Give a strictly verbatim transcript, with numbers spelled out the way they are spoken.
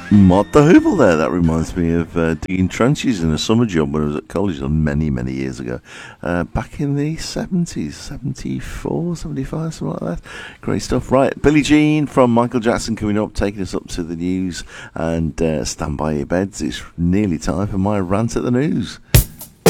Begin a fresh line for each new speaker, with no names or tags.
Mott the Hoople there. That reminds me of uh, digging trenches in a summer job when I was at college many, many years ago. Uh, back in the seventies, seventy-four, seventy-five, something like that. Great stuff. Right, Billie Jean from Michael Jackson coming up, taking us up to the news. And uh, stand by your beds. It's nearly time for my rant at the news.